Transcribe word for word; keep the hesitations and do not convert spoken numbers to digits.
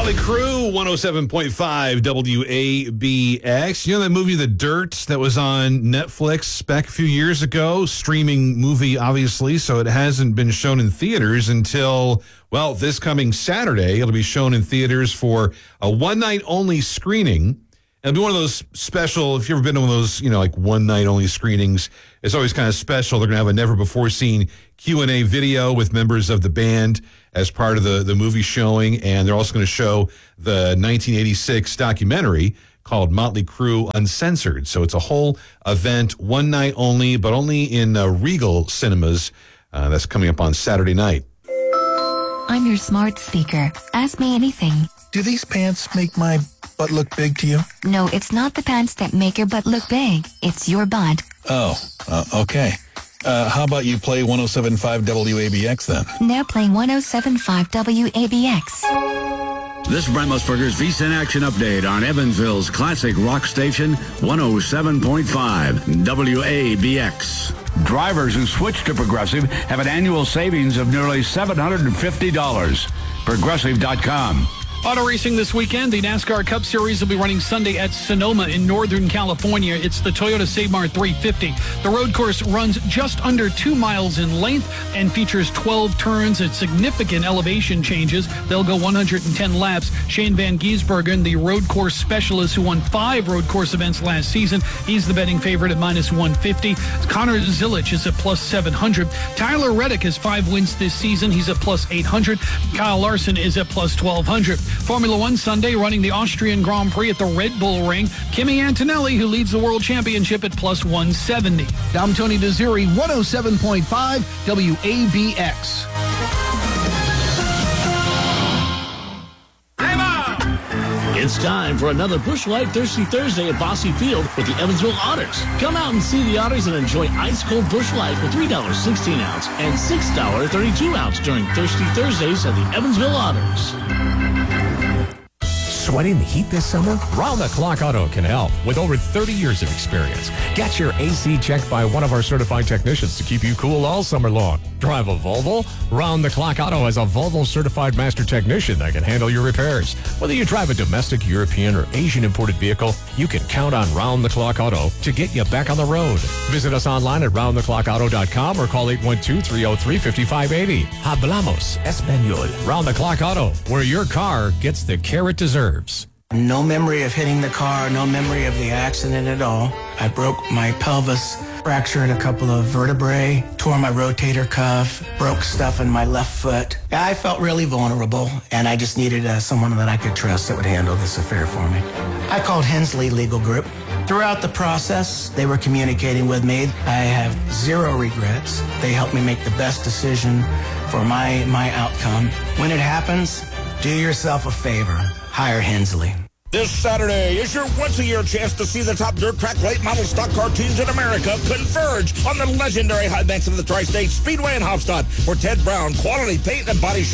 Motley Crue, one oh seven point five W A B X. You know that movie, The Dirt, that was on Netflix back a few years ago? Streaming movie, obviously, so it hasn't been shown in theaters until, well, this coming Saturday. It'll be shown in theaters for a one-night-only screening. It'll be one of those special, if you've ever been to one of those, you know, like one-night-only screenings, it's always kind of special. They're going to have a never-before-seen Q and A video with members of the band as part of the, the movie showing, and they're also going to show the nineteen eighty-six documentary called Motley Crue Uncensored. So it's a whole event, one night only, but only in uh, Regal Cinemas. Uh, that's coming up on Saturday night. I'm your smart speaker. Ask me anything. Do these pants make my butt look big to you? No, it's not the pants that make your butt look big. It's your butt. Oh, uh, okay. Uh, how about you play one oh seven point five W A B X then? Now playing one oh seven point five W A B X. This is Brent Musburger's V S I N Action Update on Evansville's classic rock station, one oh seven point five W A B X. Drivers who switch to Progressive have an annual savings of nearly seven hundred fifty dollars. Progressive dot com. Auto racing this weekend. The NASCAR Cup Series will be running Sunday at Sonoma in Northern California. It's the Toyota Samar three fifty. The road course runs just under two miles in length and features twelve turns and significant elevation changes. They'll go one hundred ten laps. Shane Van Giesbergen, the road course specialist who won five road course events last season, he's the betting favorite at minus one fifty. Connor Zilich is at plus seven hundred. Tyler Reddick has five wins this season. He's at plus eight hundred. Kyle Larson is at plus twelve hundred. Formula One Sunday running the Austrian Grand Prix at the Red Bull Ring. Kimi Antonelli, who leads the World Championship at plus one seventy. I'm Tony Desiri, one oh seven point five W A B X. It's time for another Busch Light Thirsty Thursday at Bosse Field with the Evansville Otters. Come out and see the Otters and enjoy ice-cold Busch Light for three dollars and sixteen cents and six dollars and thirty-two cents during Thirsty Thursdays at the Evansville Otters. Sweating the heat this summer? Round the Clock Auto can help with over thirty years of experience. Get your A C checked by one of our certified technicians to keep you cool all summer long. Drive a Volvo? Round the Clock Auto has a Volvo certified master technician that can handle your repairs. Whether you drive a domestic, European, or Asian imported vehicle, you can count on Round the Clock Auto to get you back on the road. Visit us online at round the clock auto dot com or call eight one two, three oh three, five five eight oh. Hablamos Español. Round the Clock Auto, where your car gets the care it deserves. No memory of hitting the car, no memory of the accident at all. I broke my pelvis, fractured a couple of vertebrae, tore my rotator cuff, broke stuff in my left foot. I felt really vulnerable, and I just needed uh, someone that I could trust that would handle this affair for me. I called Hensley Legal Group. Throughout the process, they were communicating with me. I have zero regrets. They helped me make the best decision for my, my outcome. When it happens, do yourself a favor. Hire Hensley. This Saturday is your once-a-year chance to see the top dirt track late model stock car teams in America converge on the legendary high banks of the Tri-State Speedway in Hofstad, where Ted Brown, quality paint and body shop